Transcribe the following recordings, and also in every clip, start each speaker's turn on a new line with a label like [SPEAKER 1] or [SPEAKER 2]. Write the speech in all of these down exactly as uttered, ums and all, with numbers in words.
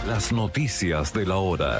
[SPEAKER 1] Las noticias de la hora.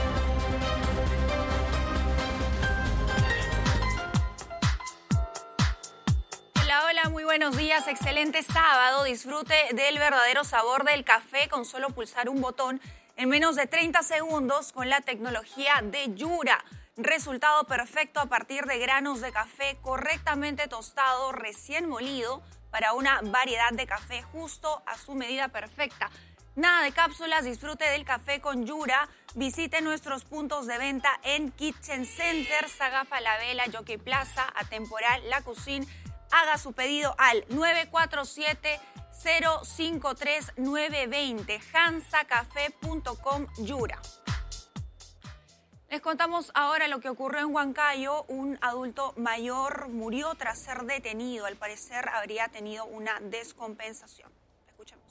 [SPEAKER 2] Hola, hola, muy buenos días. Excelente sábado. Disfrute del verdadero sabor del café con solo pulsar un botón en menos de treinta segundos con la tecnología de Yura. Resultado perfecto a partir de granos de café correctamente tostado, recién molido, para una variedad de café justo a su medida perfecta. Nada de cápsulas, disfrute del café con Yura. Visite nuestros puntos de venta en Kitchen Center, Saga Falabella, Jockey Plaza, Atemporal, La Cuisine. Haga su pedido al nueve cuatro siete, cero cinco tres, nueve dos cero, hansa café punto com, Yura. Les contamos ahora lo que ocurrió en Huancayo. Un adulto mayor murió tras ser detenido. Al parecer habría tenido una descompensación. Escuchemos.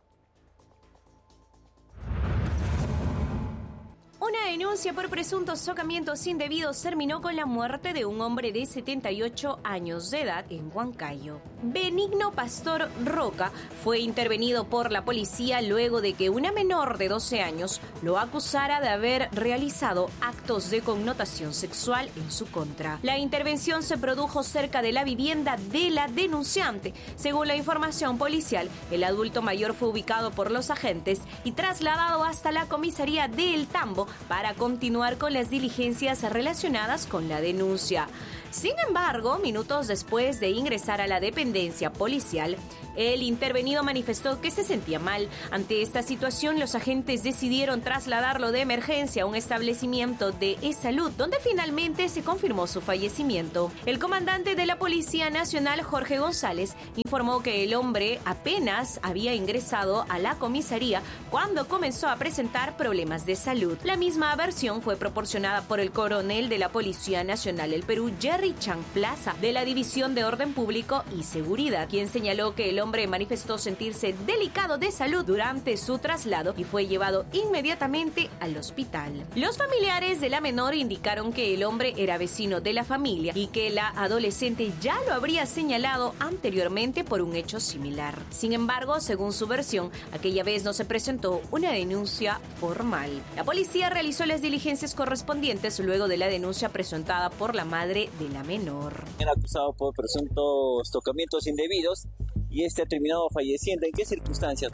[SPEAKER 3] Una denuncia por presuntos socamientos indebidos terminó con la muerte de un hombre de setenta y ocho años de edad en Huancayo. Benigno Pastor Roca fue intervenido por la policía luego de que una menor de doce años lo acusara de haber realizado actos de connotación sexual en su contra. La intervención se produjo cerca de la vivienda de la denunciante. Según la información policial, el adulto mayor fue ubicado por los agentes y trasladado hasta la comisaría de El Tambo para continuar con las diligencias relacionadas con la denuncia. Sin embargo, minutos después de ingresar a la dependencia policial, el intervenido manifestó que se sentía mal. Ante esta situación, los agentes decidieron trasladarlo de emergencia a un establecimiento de salud, donde finalmente se confirmó su fallecimiento. El comandante de la Policía Nacional, Jorge González, informó que el hombre apenas había ingresado a la comisaría cuando comenzó a presentar problemas de salud. La misma versión fue proporcionada por el coronel de la Policía Nacional del Perú, Jerry Chang Plaza, de la División de Orden Público y Seguridad, quien señaló que el hombre manifestó sentirse delicado de salud durante su traslado y fue llevado inmediatamente al hospital. Los familiares de la menor indicaron que el hombre era vecino de la familia y que la adolescente ya lo habría señalado anteriormente por un hecho similar. Sin embargo, según su versión, aquella vez no se presentó una denuncia formal. La policía realizó las diligencias correspondientes luego de la denuncia presentada por la madre de la menor.
[SPEAKER 4] Era acusado por presuntos tocamientos indebidos y este ha terminado falleciendo. ¿En qué circunstancias?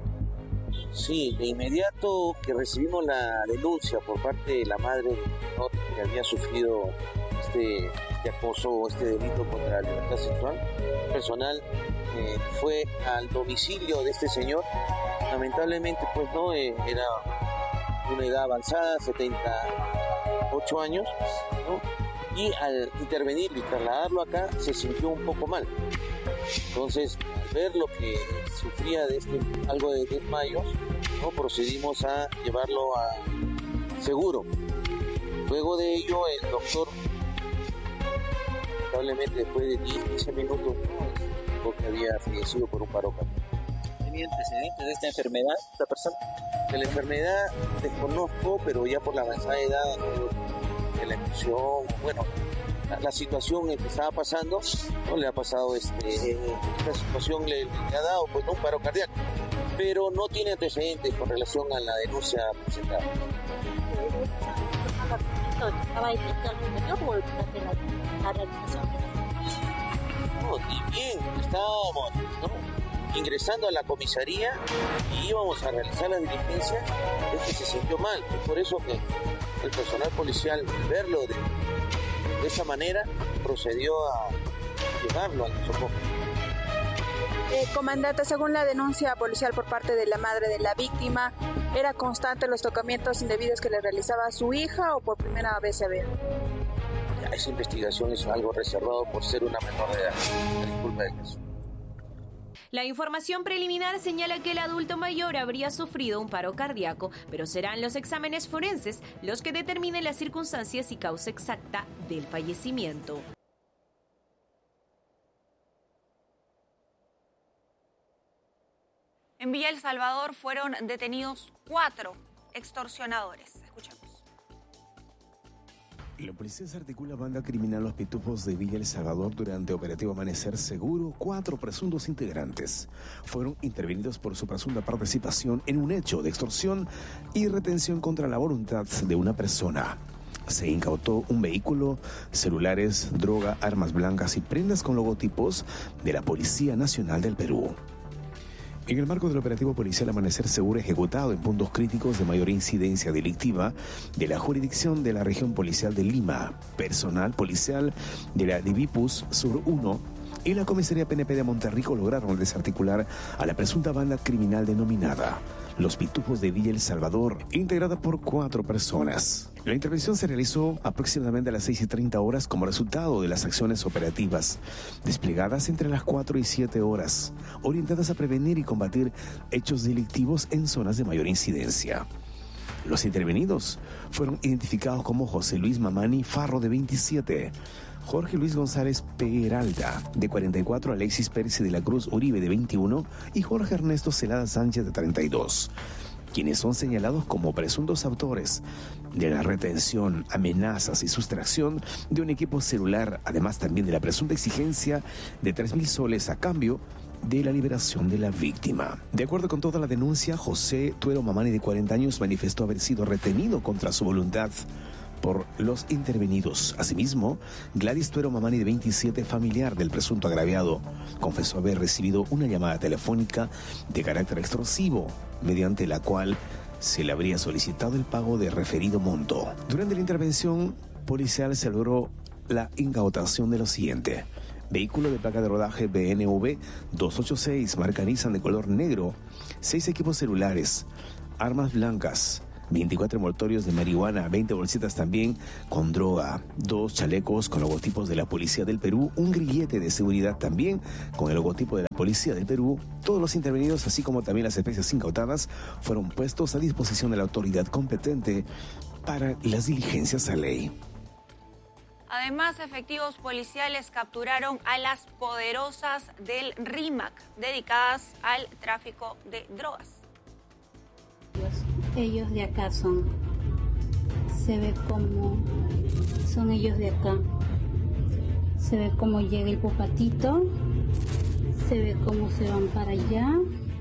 [SPEAKER 4] Sí, de inmediato que recibimos la denuncia por parte de la madre del menor que había sufrido este, este acoso, este delito contra la libertad sexual personal, eh, fue al domicilio de este señor. Lamentablemente, pues no, eh, era una edad avanzada, setenta y ocho años, ¿no? Y al intervenirlo y trasladarlo acá se sintió un poco mal. Entonces, al ver lo que sufría de este, algo de desmayos, ¿no? Procedimos a llevarlo a seguro. Luego de ello, el doctor, lamentablemente después de diez a quince minutos, ¿no? Dijo que había fallecido por un paro cardíaco. ¿Tenía antecedentes de esta enfermedad, esta persona? De la enfermedad desconozco, pero ya por la avanzada edad, de la emoción, bueno, la, la situación en que estaba pasando, no le ha pasado este, esta situación le, le ha dado pues un paro cardíaco, pero no tiene antecedentes con relación a la denuncia presentada.
[SPEAKER 5] ¿Estaba detenido al interior o durante la, la realización?
[SPEAKER 4] No, y bien, estábamos, ¿no? ingresando a la comisaría y íbamos a realizar la diligencia, es que se sintió mal. Es por eso que el personal policial, verlo de, de esa manera, procedió a llevarlo al socorro.
[SPEAKER 6] Eh, comandante, según la denuncia policial por parte de la madre de la víctima, ¿era constante los tocamientos indebidos que le realizaba a su hija o por primera vez se ve?
[SPEAKER 4] Ya, esa investigación es algo reservado por ser una menor de edad. Disculpa el caso.
[SPEAKER 3] La información preliminar señala que el adulto mayor habría sufrido un paro cardíaco, pero serán los exámenes forenses los que determinen las circunstancias y causa exacta del fallecimiento.
[SPEAKER 2] En Villa El Salvador fueron detenidos cuatro extorsionadores. Escuchemos.
[SPEAKER 7] La policía se articula banda criminal Los Pitufos de Villa El Salvador durante operativo Amanecer Seguro. Cuatro presuntos integrantes fueron intervenidos por su presunta participación en un hecho de extorsión y retención contra la voluntad de una persona. Se incautó un vehículo, celulares, droga, armas blancas y prendas con logotipos de la Policía Nacional del Perú. En el marco del operativo policial Amanecer Seguro ejecutado en puntos críticos de mayor incidencia delictiva de la jurisdicción de la región policial de Lima, personal policial de la Divipus Sur uno y la comisaría P N P de Monterrico lograron desarticular a la presunta banda criminal denominada Los Pitufos de Villa El Salvador, integrada por cuatro personas. La intervención se realizó aproximadamente a las seis y treinta horas como resultado de las acciones operativas desplegadas entre las cuatro y siete horas, orientadas a prevenir y combatir hechos delictivos en zonas de mayor incidencia. Los intervenidos fueron identificados como José Luis Mamani Farro, de veintisiete, Jorge Luis González Peralta, de cuarenta y cuatro, Alexis Pérez de la Cruz Uribe, de veintiuno, y Jorge Ernesto Celada Sánchez, de treinta y dos, quienes son señalados como presuntos autores de la retención, amenazas y sustracción de un equipo celular, además también de la presunta exigencia de tres mil soles a cambio de la liberación de la víctima. De acuerdo con toda la denuncia, José Tuero Mamani, de cuarenta años, manifestó haber sido retenido contra su voluntad por los intervenidos. Asimismo, Gladys Tuero Mamani, de veintisiete, familiar del presunto agraviado, confesó haber recibido una llamada telefónica de carácter extorsivo, mediante la cual se le habría solicitado el pago de referido monto. Durante la intervención policial se logró la incautación de lo siguiente: vehículo de placa de rodaje B N V doscientos ochenta y seis, marca Nissan, de color negro, seis equipos celulares, armas blancas, veinticuatro envoltorios de marihuana, veinte bolsitas también con droga, dos chalecos con logotipos de la Policía del Perú, un grillete de seguridad también con el logotipo de la Policía del Perú. Todos los intervenidos, así como también las especies incautadas, fueron puestos a disposición de la autoridad competente para las diligencias a ley.
[SPEAKER 2] Además, efectivos policiales capturaron a las poderosas del RIMAC, dedicadas al tráfico de drogas.
[SPEAKER 8] Ellos de acá son, se ve como son ellos de acá, se ve cómo llega el popatito, se ve cómo se van para allá,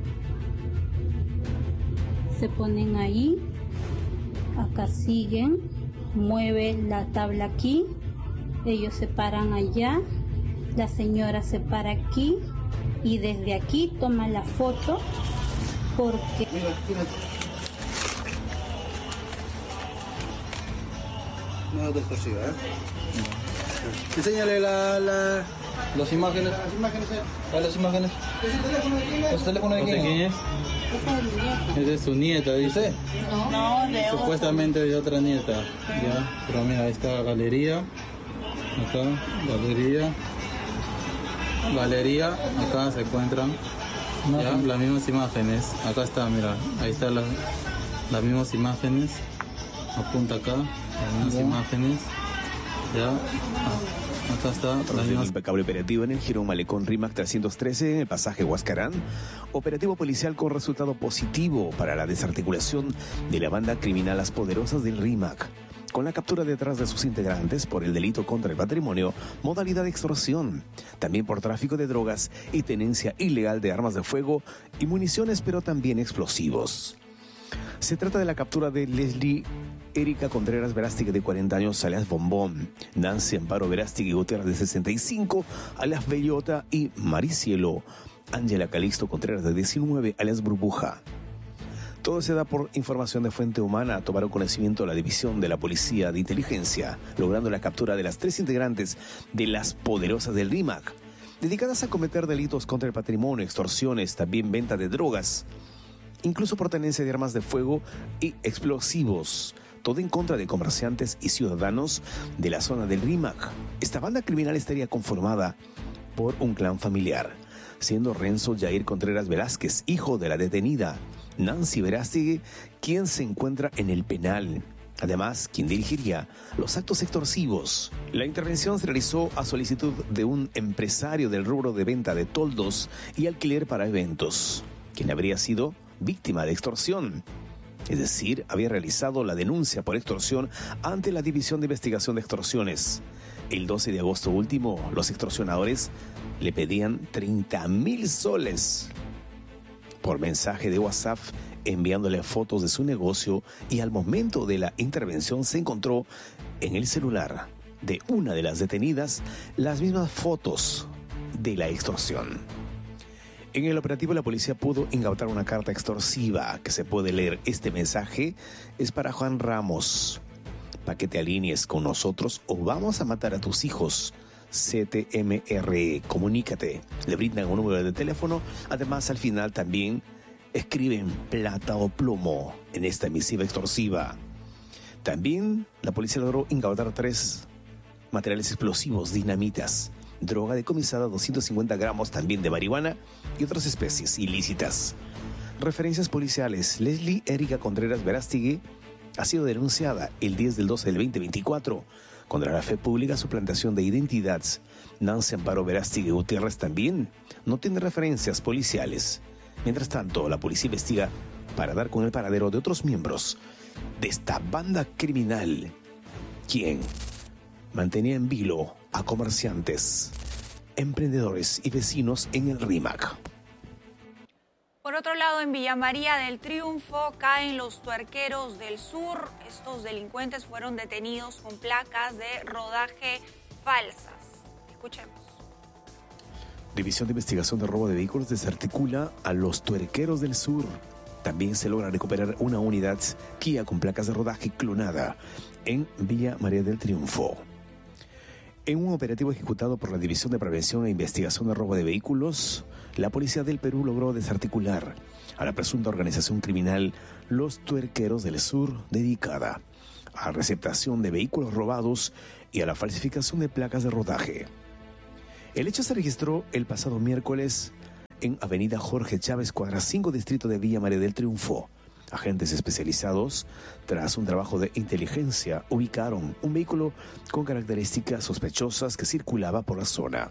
[SPEAKER 8] se ponen ahí, acá siguen, mueve la tabla aquí, ellos se paran allá, la señora se para aquí y desde aquí toma la foto porque...
[SPEAKER 9] No dejo así, ¿eh? Enséñale la, la... las imágenes. Las imágenes, ¿eh? Las imágenes. ¿Ese teléfono de quién es? ¿Quién es? Es de su nieta, dice. No, no, de otra. Supuestamente de otra nieta. Ya, pero mira, ahí está galería. Acá, galería. Galería, acá se encuentran ya, las mismas imágenes. Acá está, mira, ahí están las, las mismas imágenes. Apunta acá. Las imágenes, ya, ah, acá está.
[SPEAKER 7] La misma... impecable operativo en el Girón Malecón RIMAC trescientos trece en el pasaje Huascarán. Operativo policial con resultado positivo para la desarticulación de la banda criminal Las Poderosas del RIMAC, con la captura detrás de sus integrantes por el delito contra el patrimonio, modalidad de extorsión, también por tráfico de drogas y tenencia ilegal de armas de fuego y municiones, pero también explosivos. Se trata de la captura de Leslie Erika Contreras Verástegui, de cuarenta años, alias Bombón, Nancy Amparo Verástegui Gutiérrez, de sesenta y cinco, alias Bellota, y Maricielo Ángela Calixto Contreras, de diecinueve, alias Burbuja. Todo se da por información de fuente humana. Tomaron conocimiento de la División de la Policía de Inteligencia, logrando la captura de las tres integrantes de Las Poderosas del RIMAC, dedicadas a cometer delitos contra el patrimonio, extorsiones, también venta de drogas, incluso por tenencia de armas de fuego y explosivos, todo en contra de comerciantes y ciudadanos de la zona del RIMAC. Esta banda criminal estaría conformada por un clan familiar, siendo Renzo Jair Contreras Velázquez, hijo de la detenida Nancy Verástegui, quien se encuentra en el penal. Además, quien dirigiría los actos extorsivos. La intervención se realizó a solicitud de un empresario del rubro de venta de toldos y alquiler para eventos, quien habría sido víctima de extorsión. Es decir, había realizado la denuncia por extorsión ante la División de Investigación de Extorsiones. El doce de agosto último, los extorsionadores le pedían treinta mil soles por mensaje de WhatsApp, enviándole fotos de su negocio, y al momento de la intervención se encontró en el celular de una de las detenidas las mismas fotos de la extorsión. En el operativo, la policía pudo incautar una carta extorsiva que se puede leer. Este mensaje es para Juan Ramos. Para que te alinees con nosotros o vamos a matar a tus hijos. C T M R, comunícate. Le brindan un número de teléfono. Además, al final también escriben plata o plomo en esta misiva extorsiva. También la policía logró incautar tres materiales explosivos, dinamitas, droga decomisada, doscientos cincuenta gramos también de marihuana y otras especies ilícitas. Referencias policiales. Leslie Erika Contreras Verástegui ha sido denunciada el diez del doce del veinte veinticuatro contra la fe pública, suplantación de identidad. Nancy Amparo Verástegui Gutiérrez también no tiene referencias policiales. Mientras tanto, la policía investiga para dar con el paradero de otros miembros de esta banda criminal, quien mantenía en vilo a comerciantes, emprendedores y vecinos en el Rímac.
[SPEAKER 2] Por otro lado, en Villa María del Triunfo caen los tuerqueros del sur. Estos delincuentes fueron detenidos con placas de rodaje falsas. Escuchemos.
[SPEAKER 7] División de Investigación de Robo de Vehículos desarticula a los tuerqueros del sur. También se logra recuperar una unidad Kia con placas de rodaje clonada en Villa María del Triunfo. En un operativo ejecutado por la División de Prevención e Investigación de Robo de Vehículos, la Policía del Perú logró desarticular a la presunta organización criminal Los Tuerqueros del Sur, dedicada a la receptación de vehículos robados y a la falsificación de placas de rodaje. El hecho se registró el pasado miércoles en Avenida Jorge Chávez, cuadra cinco, distrito de Villa María del Triunfo. Agentes especializados, tras un trabajo de inteligencia, ubicaron un vehículo con características sospechosas que circulaba por la zona.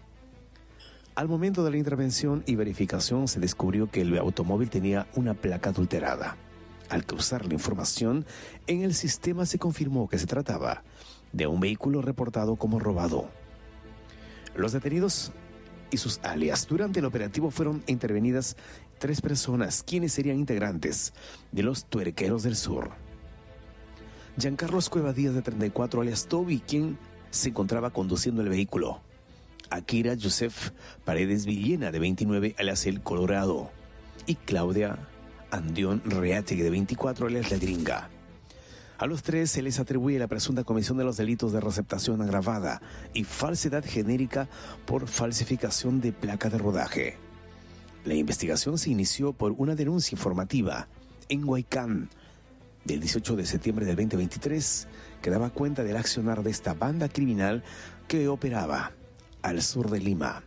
[SPEAKER 7] Al momento de la intervención y verificación se descubrió que el automóvil tenía una placa adulterada. Al cruzar la información, en el sistema se confirmó que se trataba de un vehículo reportado como robado. Los detenidos y sus alias. Durante el operativo fueron intervenidas tres personas, quienes serían integrantes de los Tuerqueros del Sur. Giancarlos Cueva Díaz, de treinta y cuatro, alias Toby, quien se encontraba conduciendo el vehículo. Akira Joseph Paredes Villena, de veintinueve, alias El Colorado. Y Claudia Andión Reategui, de veinticuatro, alias La Gringa. A los tres se les atribuye la presunta comisión de los delitos de receptación agravada y falsedad genérica por falsificación de placa de rodaje. La investigación se inició por una denuncia informativa en Huaycán del dieciocho de septiembre del veinte veintitrés que daba cuenta del accionar de esta banda criminal que operaba al sur de Lima.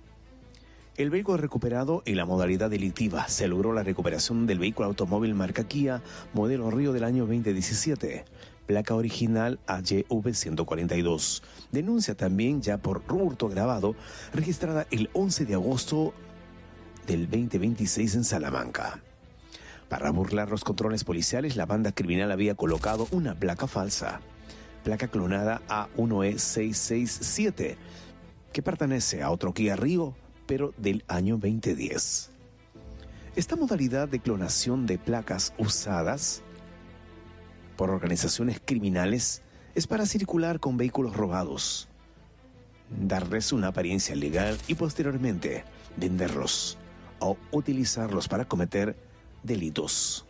[SPEAKER 7] El vehículo recuperado en la modalidad delictiva. Se logró la recuperación del vehículo automóvil marca Kia, modelo Río del año veinte diecisiete, placa original A Y V ciento cuarenta y dos. Denuncia también ya por hurto agravado, registrada el once de agosto del veinte veintiséis en Salamanca. Para burlar los controles policiales, la banda criminal había colocado una placa falsa, placa clonada A uno E seis seis siete, que pertenece a otro Kia Río, pero del año veinte diez. Esta modalidad de clonación de placas usadas por organizaciones criminales es para circular con vehículos robados, darles una apariencia legal y posteriormente venderlos o utilizarlos para cometer delitos.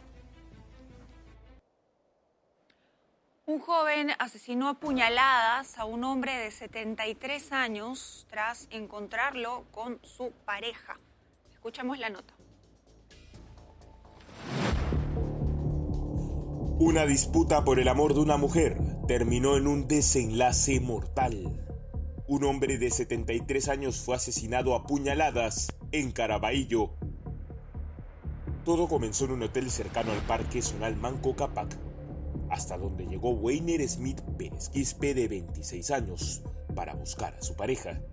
[SPEAKER 2] Un joven asesinó a puñaladas a un hombre de setenta y tres años tras encontrarlo con su pareja. Escuchamos la nota.
[SPEAKER 10] Una disputa por el amor de una mujer terminó en un desenlace mortal. Un hombre de setenta y tres años fue asesinado a puñaladas en Caraballo. Todo comenzó en un hotel cercano al Parque Zonal Manco Cápac, hasta donde llegó Weiner Smith Pérez Quispe, de veintiséis años, para buscar a su pareja.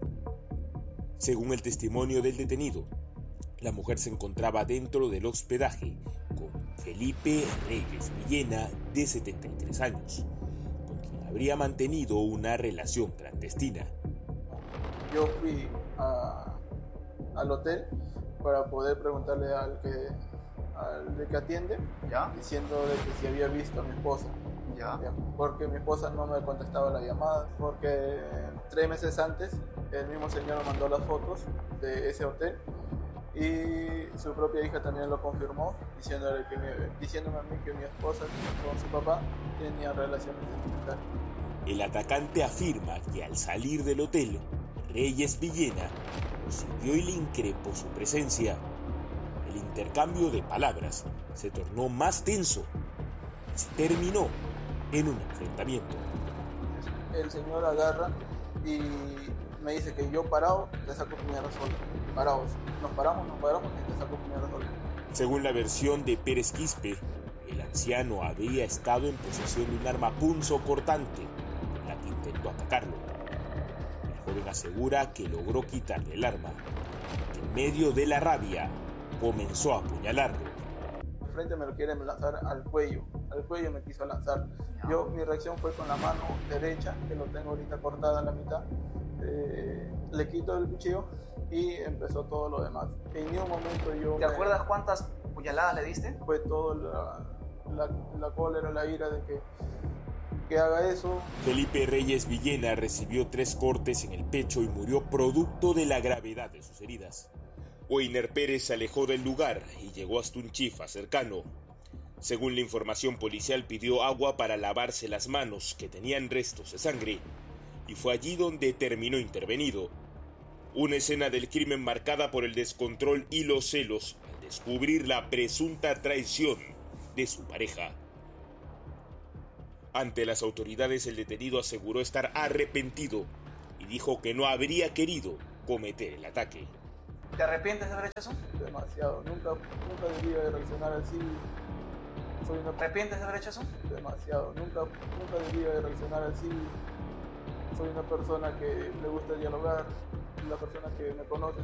[SPEAKER 10] Según el testimonio del detenido, la mujer se encontraba dentro del hospedaje con Felipe Reyes Villena, de setenta y tres años, con quien habría mantenido una relación clandestina.
[SPEAKER 11] Yo fui a, al hotel para poder preguntarle al que, al de que atiende,
[SPEAKER 12] ¿Ya?
[SPEAKER 11] diciendo de que si había visto a mi esposa.
[SPEAKER 12] ¿Ya?
[SPEAKER 11] Porque mi esposa no me contestaba la llamada, porque tres meses antes el mismo señor me mandó las fotos de ese hotel y su propia hija también lo confirmó, diciéndole que mi, diciéndome a mí que mi esposa con su papá tenía relaciones sentimentales.
[SPEAKER 10] El atacante afirma que al salir del hotel, Reyes Villena lo siguió y le increpó su presencia. El intercambio de palabras se tornó más tenso y se terminó en un enfrentamiento.
[SPEAKER 11] El señor agarra y me dice que yo parado te saco puñalada sola. Parados. Nos paramos, nos paramos y te saco puñalada sola.
[SPEAKER 10] Según la versión de Pérez Quispe, el anciano habría estado en posesión de un arma punzocortante con la que intentó atacarlo. El joven asegura que logró quitarle el arma, que en medio de la rabia comenzó a apuñalarlo.
[SPEAKER 11] De frente me lo quieren lanzar al cuello, al cuello me quiso lanzar. Yo, mi reacción fue con la mano derecha, que lo tengo ahorita cortada en la mitad. Eh, le quito el cuchillo y empezó todo lo demás. En ningún momento yo...
[SPEAKER 12] ¿Te acuerdas cuántas puñaladas le diste?
[SPEAKER 11] Fue todo la, la, la cólera, la ira de que, que haga eso.
[SPEAKER 10] Felipe Reyes Villena recibió tres cortes en el pecho y murió producto de la gravedad de sus heridas. Weiner Pérez se alejó del lugar y llegó hasta un chifa cercano. Según la información policial, pidió agua para lavarse las manos, que tenían restos de sangre, y fue allí donde terminó intervenido. Una escena del crimen marcada por el descontrol y los celos al descubrir la presunta traición de su pareja. Ante las autoridades, el detenido aseguró estar arrepentido y dijo que no habría querido cometer el ataque.
[SPEAKER 12] ¿Te arrepientes de haber hecho eso?
[SPEAKER 11] Demasiado. Nunca, nunca debía de reaccionar así. Soy una...
[SPEAKER 12] ¿Te arrepientes de haber hecho eso?
[SPEAKER 11] Demasiado. Nunca, nunca debía de reaccionar así. Soy una persona que le gusta dialogar, una persona que me conoce